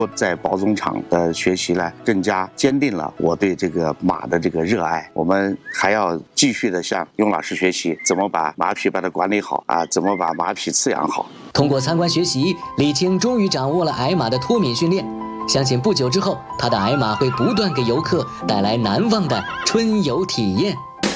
在保种场的学习呢，更加坚定了我对这个马的这个热爱。我们还要继续的向雍老师学习，怎么把马匹把它管理好啊，怎么把马匹饲养好。 通过参观学习，李青终于掌握了矮马的脱敏训练。相信不久之后，他的矮马会不断给游客带来难忘的春游体验。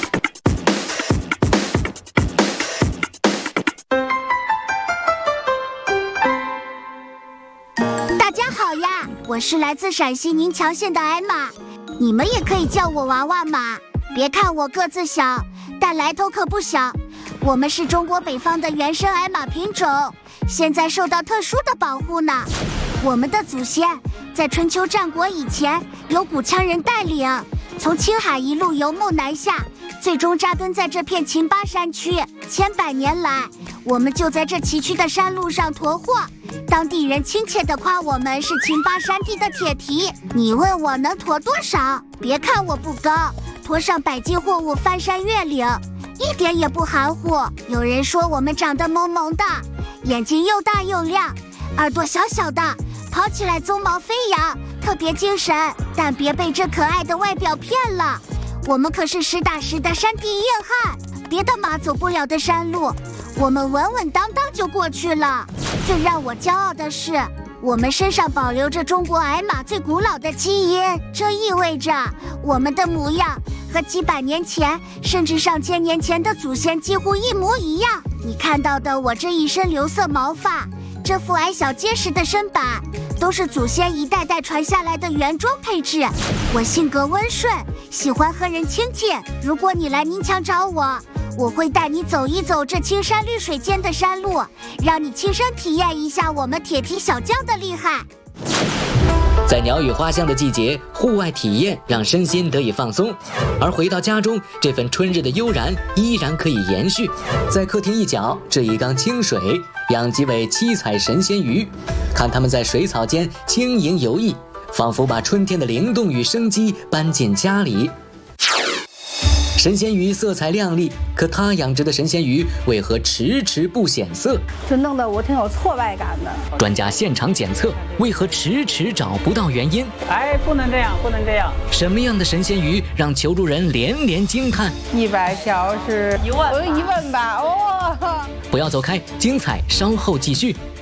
大家好呀，我是来自陕西宁强县的矮马，你们也可以叫我娃娃马。别看我个子小，但来头可不小。我们是中国北方的原生矮马品种，现在受到特殊的保护呢。我们的祖先在春秋战国以前，由古羌人带领，从青海一路游牧南下，最终扎根在这片秦巴山区。千百年来，我们就在这崎岖的山路上驮货，当地人亲切地夸我们是秦巴山地的铁蹄。你问我能驮多少？别看我不高，驮上100斤货物翻山越岭，一点也不含糊。有人说我们长得萌萌的，眼睛又大又亮，耳朵小小的，跑起来鬃毛飞扬，特别精神。但别被这可爱的外表骗了，我们可是实打实的山地硬汉，别的马走不了的山路，我们稳稳当当就过去了。最让我骄傲的是，我们身上保留着中国矮马最古老的基因，这意味着我们的模样和几百年前甚至上千年前的祖先几乎一模一样。你看到的我这一身流色毛发，这副矮小结实的身板，都是祖先一代代传下来的原装配置。我性格温顺，喜欢和人亲近。如果你来宁强找我，我会带你走一走这青山绿水间的山路，让你亲身体验一下我们铁蹄小将的厉害。 在鸟语花香的季节，户外体验让身心得以放松，而回到家中，这份春日的悠然依然可以延续。在客厅一角，这一缸清水养几尾七彩神仙鱼，看它们在水草间轻盈游弋，仿佛把春天的灵动与生机搬进家里。神仙鱼色彩亮丽，可它养殖的神仙鱼为何迟迟不显色？ 就弄得我挺有挫败感的。 专家现场检测，为何迟迟找不到原因？ 哎，不能这样，不能这样！ 什么样的神仙鱼让求助人连连惊叹 ？100条是1万，1万吧？哦！ 不要走开，精彩稍后继续。